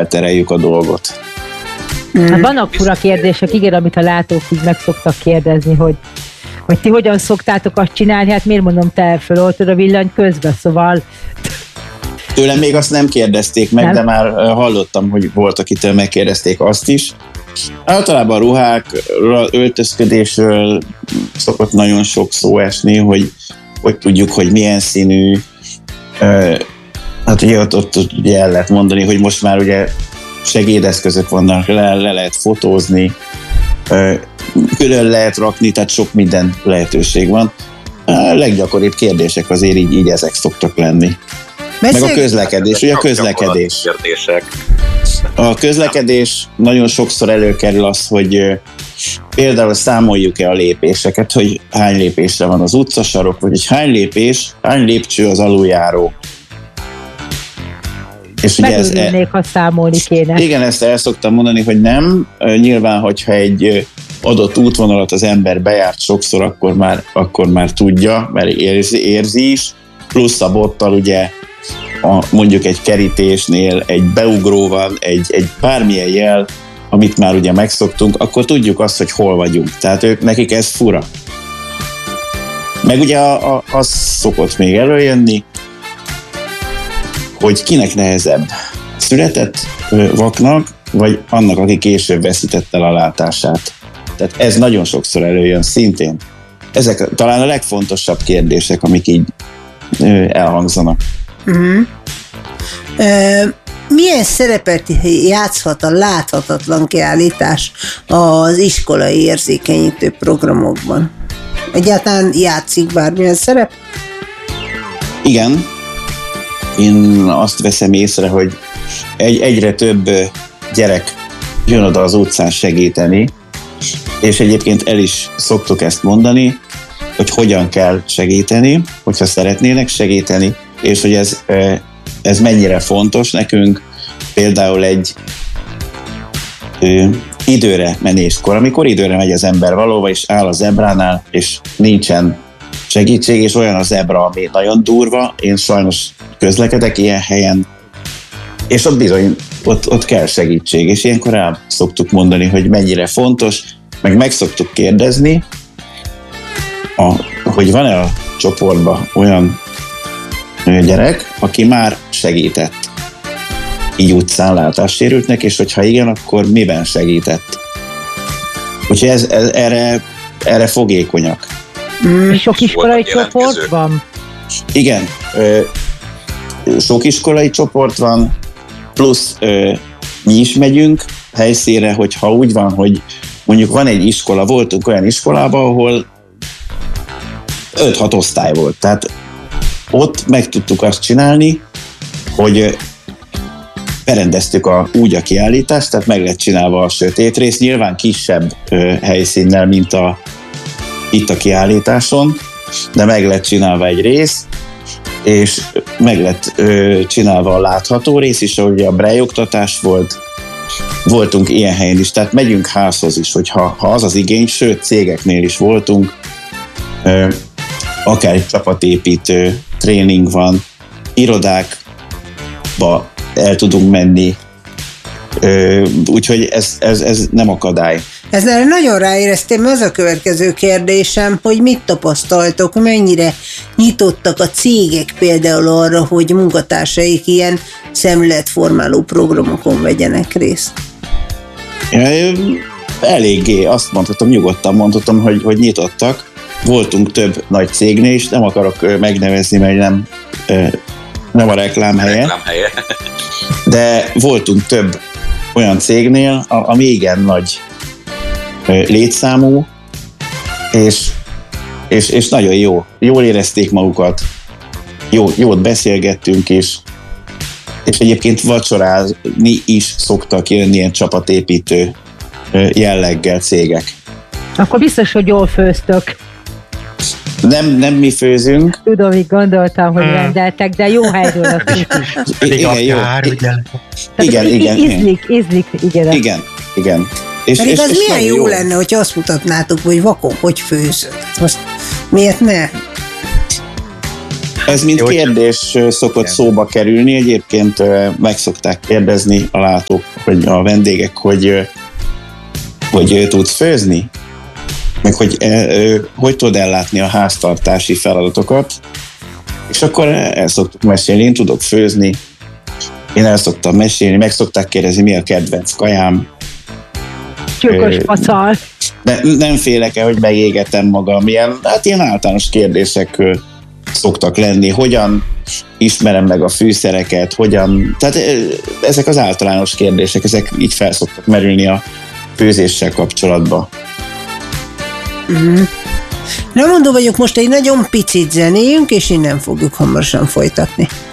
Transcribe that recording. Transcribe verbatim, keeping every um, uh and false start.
eltereljük a dolgot. Hát vannak fura kérdések, igen, amit a látók így meg szoktak kérdezni, hogy, hogy ti hogyan szoktátok azt csinálni, hát miért mondom, te föloltod a villany közben, szóval... Tőlem még azt nem kérdezték meg, nem? De már hallottam, hogy volt, akitől megkérdezték azt is. Általában a ruhákról, öltözködésről szokott nagyon sok szó esni, hogy, hogy tudjuk, hogy milyen színű. Hát ugye ott, ott ugye el lehet mondani, hogy most már ugye segédeszközök vannak, le, le lehet fotózni, külön lehet rakni, tehát sok minden lehetőség van. A leggyakoribb kérdések azért így, így ezek szoktak lenni. Meg a közlekedés, ugye a közlekedés. A közlekedés nagyon sokszor előkerül az, hogy például számoljuk-e a lépéseket, hogy hány lépésre van az utcasarok, vagy hogy hány lépés, hány lépcső az aluljáró. Megörülnék, ha számolni kéne. Igen, ezt el szoktam mondani, hogy nem. Nyilván, hogyha egy adott útvonalat az ember bejárt sokszor, akkor már, akkor már tudja, mert érzi, érzi is. Plusz a bottal ugye a, mondjuk egy kerítésnél egy beugró van, egy, egy bármilyen jel, amit már ugye megszoktunk, akkor tudjuk azt, hogy hol vagyunk. Tehát ők, nekik ez fura. Meg ugye a, a, az szokott még előjönni, hogy kinek nehezebb, született vaknak, vagy annak, aki később veszítette el a látását. Tehát ez nagyon sokszor előjön szintén. Ezek talán a legfontosabb kérdések, amik így elhangzanak. Uh-huh. Uh, milyen szerepet játszhat a láthatatlan kiállítás az iskolai érzékenyítő programokban? Egyáltalán játszik bármilyen szerep? Igen. Én azt veszem észre, hogy egy, egyre több gyerek jön oda az utcán segíteni, és egyébként el is szoktuk ezt mondani, hogy hogyan kell segíteni, hogyha szeretnének segíteni, és hogy ez, ez mennyire fontos nekünk, például egy ö, időre menéskor, amikor időre megy az ember valóva, és áll a zebránál, és nincsen segítség, és olyan a zebra, ami nagyon durva, én sajnos közlekedek ilyen helyen, és ott bizony, ott, ott kell segítség, és ilyenkor el szoktuk mondani, hogy mennyire fontos, meg meg szoktuk kérdezni, a, hogy van-e a csoportban olyan gyerek, aki már segített így utcán látássérültnek, és hogyha igen, akkor miben segített. Úgyhogy ez, ez, erre, erre fogékonyak. Mm, sok iskolai csoport van? Igen, ö, sok iskolai csoport van, plusz ö, mi is megyünk helyszínre, hogyha úgy van, hogy mondjuk van egy iskola, voltunk olyan iskolában, ahol öt-hat osztály volt, tehát ott meg tudtuk azt csinálni, hogy berendeztük a, úgy a kiállítást, tehát meg lett csinálva a sötét rész, nyilván kisebb ö, helyszínnel, mint a, itt a kiállításon, de meg lett csinálva egy rész, és meg lett ö, csinálva a látható rész is, ahogy a braille oktatás volt, voltunk ilyen helyen is, tehát megyünk házhoz is, hogyha ha az az igény, sőt cégeknél is voltunk, ö, akár egy csapatépítő tréning van, irodákba el tudunk menni, ö, úgyhogy ez, ez, ez nem akadály. Ezzel nagyon ráéreztem, az a következő kérdésem, hogy mit tapasztaltok, mennyire nyitottak a cégek például arra, hogy munkatársaik ilyen szemléletformáló programokon vegyenek részt? Eléggé, azt mondhatom, nyugodtan mondhatom, hogy, hogy nyitottak. Voltunk több nagy cégnél is, nem akarok megnevezni, mert nem, nem a reklámhelye. reklámhelye. De voltunk több olyan cégnél, ami igen nagy létszámú, és, és, és nagyon jó. Jól érezték magukat, jó, jót beszélgettünk, és, és egyébként vacsorázni is szoktak jönni ilyen csapatépítő jelleggel cégek. Akkor biztos, hogy jól főztök. Nem, nem mi főzünk. Tudom, így gondoltam, hogy rendeltek, de jó helyről a igen, jó. Igen, igen. Ízlik, ízlik, igen. Igen, igen. És, Pedig és, az és milyen jó, jó lenne, hogyha azt mutatnátok, hogy vakon hogy főzök. Most miért ne? Ez mint kérdés szokott szóba kerülni, egyébként meg szokták kérdezni a látók, vagy a vendégek, hogy, hogy tudsz főzni? Meg hogy hogy tudod ellátni a háztartási feladatokat, és akkor el szoktuk mesélni, én tudok főzni, én el szoktam mesélni, meg szokták kérdezni, mi a kedvenc kajám. Csökös faszal. De nem félek-e, hogy megégetem magam, ilyen, hát ilyen általános kérdések szoktak lenni, hogyan ismerem meg a fűszereket, hogyan, tehát ezek az általános kérdések, ezek így fel szoktak merülni a főzéssel kapcsolatban. Mm. Na mondom vagyok, most egy nagyon picit zenéjünk, és innen fogjuk hamarosan folytatni.